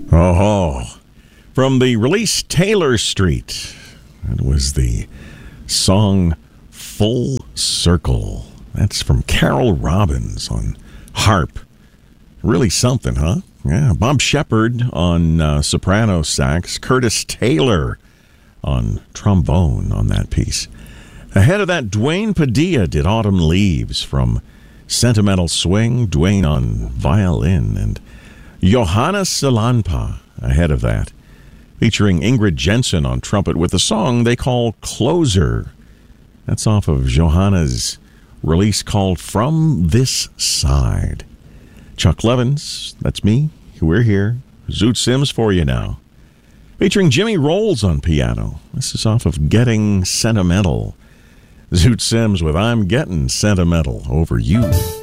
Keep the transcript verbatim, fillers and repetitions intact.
Oh, from the release Taylor Street. That was the song Full Circle. That's from Carol Robbins on harp. Really something, huh? Yeah, Bob Shepard on uh, soprano sax, Curtis Taylor on trombone on that piece. Ahead of that, Dwayne Padilla did Autumn Leaves from Sentimental Swing, Dwayne on violin, and Johanna Salanpa ahead of that, featuring Ingrid Jensen on trumpet with a song they call Closer. That's off of Johanna's release called From This Side. Chuck Levins, that's me, we're here. Zoot Sims for you now. Featuring Jimmy Rolls on piano. This is off of Getting Sentimental. Zoot Sims with I'm Getting Sentimental Over You.